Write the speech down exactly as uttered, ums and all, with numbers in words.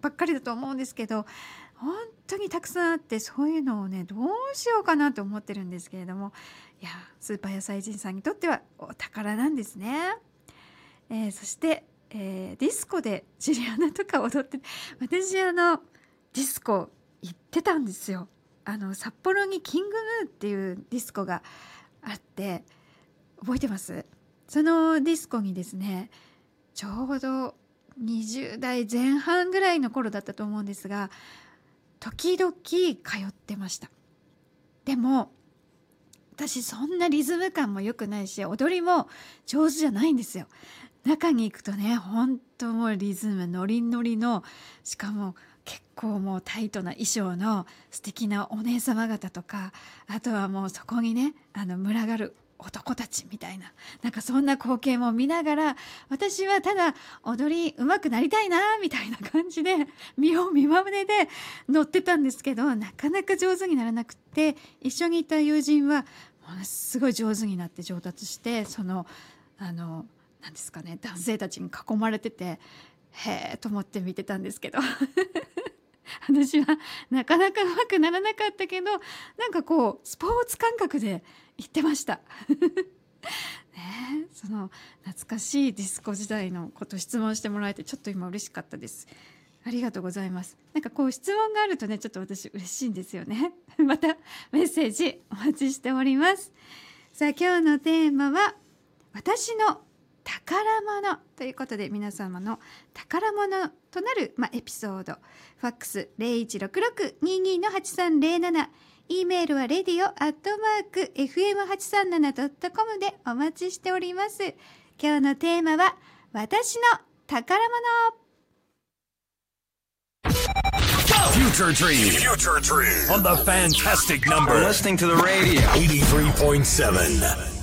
ばっかりだと思うんですけど、本当にたくさんあって、そういうのをねどうしようかなと思ってるんですけれども、いやスーパー野菜人さんにとってはお宝なんですね。えー、そして、えー、ディスコでジュリアナとか踊って、私あのディスコ行ってたんですよ。あの札幌にキングヌーっていうディスコがあって、覚えてます？そのディスコにですね、ちょうどにじゅう代前半ぐらいの頃だったと思うんですが、時々通ってました。でも私そんなリズム感も良くないし、踊りも上手じゃないんですよ。中に行くとね、本当もうリズムノリノリの、しかも結構もうタイトな衣装の素敵なお姉様方とか、あとはもうそこにね、あの群がる男たちみたいな、なんかそんな光景も見ながら、私はただ踊り上手くなりたいなみたいな感じで見よう見まねで乗ってたんですけど、なかなか上手にならなくて、一緒にいた友人はものすごい上手になって上達して、そのあのなんですかね、男性たちに囲まれてて、へーと思って見てたんですけど私はなかなか上手くならなかったけど、なんかこうスポーツ感覚で行ってましたね。その懐かしいディスコ時代のこと質問してもらえて、ちょっと今嬉しかったです。ありがとうございます。なんかこう質問があるとね、ちょっと私嬉しいんですよねまたメッセージお待ちしております。さあ今日のテーマは私の宝物ということで、皆様の宝物となる、まあ、エピソード、ファックス ゼロいちろくろく にーにー のはちさんゼロなな、 E メールは レディオ アットマーク エフエムはちさんなな ドットコム でお待ちしております。今日のテーマは私の宝物。 Future Dream Future Dream on the fantastic number. You're listening to the radio eighty-three point seven